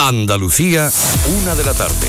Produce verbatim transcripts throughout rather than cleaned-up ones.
Andalucía, una de la tarde.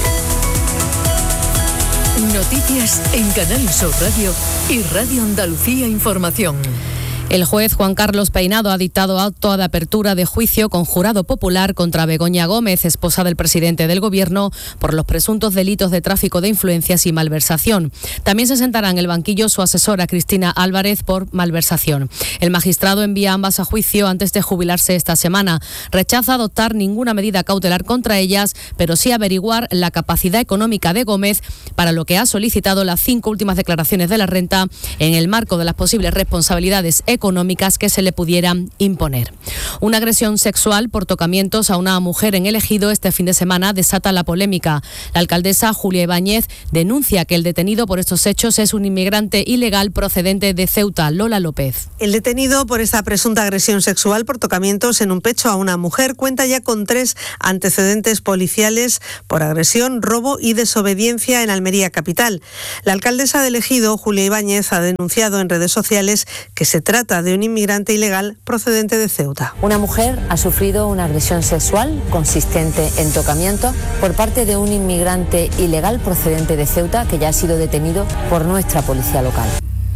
Noticias en Canal Sur Radio y Radio Andalucía Información. El juez Juan Carlos Peinado ha dictado acto de apertura de juicio con jurado popular contra Begoña Gómez, esposa del presidente del Gobierno, por los presuntos delitos de tráfico de influencias y malversación. También se sentará en el banquillo su asesora Cristina Álvarez por malversación. El magistrado envía ambas a juicio antes de jubilarse esta semana. Rechaza adoptar ninguna medida cautelar contra ellas, pero sí averiguar la capacidad económica de Gómez, para lo que ha solicitado las cinco últimas declaraciones de la renta en el marco de las posibles responsabilidades económicas económicas que se le pudieran imponer. Una agresión sexual por tocamientos a una mujer en El Ejido este fin de semana desata la polémica. La alcaldesa Julia Ibáñez denuncia que el detenido por estos hechos es un inmigrante ilegal procedente de Ceuta. Lola López. El detenido por esta presunta agresión sexual por tocamientos en un pecho a una mujer cuenta ya con tres antecedentes policiales por agresión, robo y desobediencia en Almería capital. La alcaldesa de El Ejido, Julia Ibáñez, ha denunciado en redes sociales que se trata de un inmigrante ilegal procedente de Ceuta. Una mujer ha sufrido una agresión sexual consistente en tocamiento por parte de un inmigrante ilegal procedente de Ceuta que ya ha sido detenido por nuestra policía local.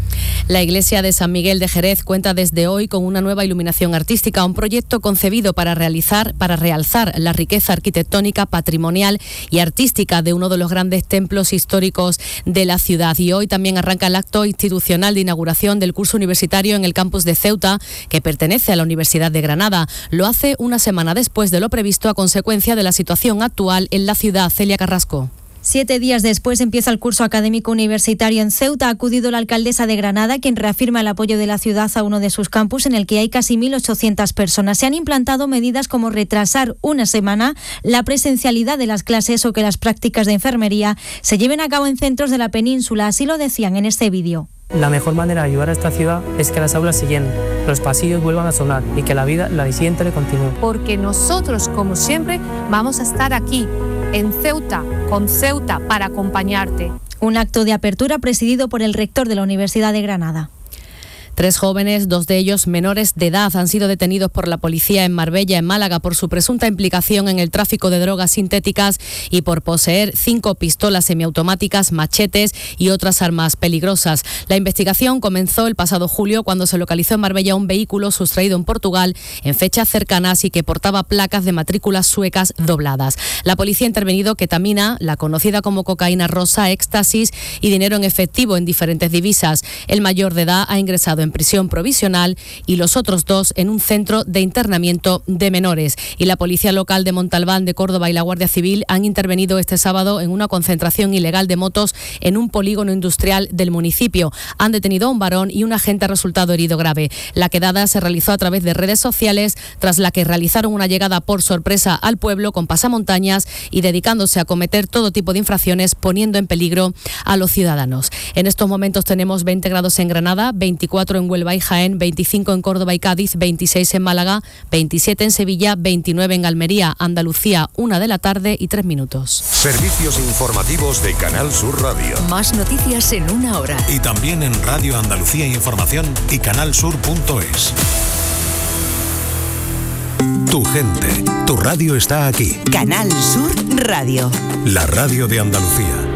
La iglesia de San Miguel de Jerez cuenta desde hoy con una nueva iluminación artística, un proyecto concebido para realizar, para realzar la riqueza arquitectónica, patrimonial y artística de uno de los grandes templos históricos de la ciudad. Y hoy también arranca el acto institucional de inauguración del curso universitario en el campus de Ceuta, que pertenece a la Universidad de Granada. Lo hace una semana después de lo previsto a consecuencia de la situación actual en la ciudad. Celia Carrasco. Siete días después empieza el curso académico universitario en Ceuta. Ha acudido la alcaldesa de Granada, quien reafirma el apoyo de la ciudad a uno de sus campus en el que hay casi mil ochocientas personas. Se han implantado medidas como retrasar una semana la presencialidad de las clases o que las prácticas de enfermería se lleven a cabo en centros de la península. Así lo decían en este vídeo. La mejor manera de ayudar a esta ciudad es que las aulas se llenen, los pasillos vuelvan a sonar y que la vida, la siguiente, le continúe. Porque nosotros, como siempre, vamos a estar aquí, en Ceuta, con Ceuta, para acompañarte. Un acto de apertura presidido por el rector de la Universidad de Granada. Tres jóvenes, dos de ellos menores de edad, han sido detenidos por la policía en Marbella, en Málaga, por su presunta implicación en el tráfico de drogas sintéticas y por poseer cinco pistolas semiautomáticas, machetes y otras armas peligrosas. La investigación comenzó el pasado julio, cuando se localizó en Marbella un vehículo sustraído en Portugal en fechas cercanas y que portaba placas de matrículas suecas dobladas. La policía ha intervenido ketamina, la conocida como cocaína rosa, éxtasis y dinero en efectivo en diferentes divisas. El mayor de edad ha ingresado en prisión provisional y los otros dos en un centro de internamiento de menores. Y la policía local de Montalbán, de Córdoba y la Guardia Civil han intervenido este sábado en una concentración ilegal de motos en un polígono industrial del municipio. Han detenido a un varón y un agente ha resultado herido grave. La quedada se realizó a través de redes sociales, tras la que realizaron una llegada por sorpresa al pueblo con pasamontañas y dedicándose a cometer todo tipo de infracciones, poniendo en peligro a los ciudadanos. En estos momentos tenemos veinte grados en Granada, veinticuatro en Huelva y Jaén, veinticinco en Córdoba y Cádiz, veintiséis en Málaga, veintisiete en Sevilla, veintinueve en Almería. Andalucía, una de la tarde y tres minutos. Servicios informativos de Canal Sur Radio. Más noticias en una hora. Y también en Radio Andalucía Información y canalsur punto es. Tu gente, tu radio está aquí. Canal Sur Radio. La radio de Andalucía.